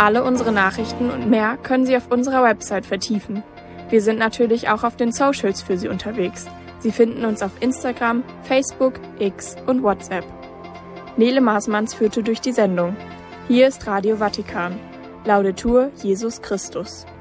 Alle unsere Nachrichten und mehr können Sie auf unserer Website vertiefen. Wir sind natürlich auch auf den Socials für Sie unterwegs. Sie finden uns auf Instagram, Facebook, X und WhatsApp. Nele Maßmanns führte durch die Sendung. Hier ist Radio Vatikan. Laudetur Jesus Christus.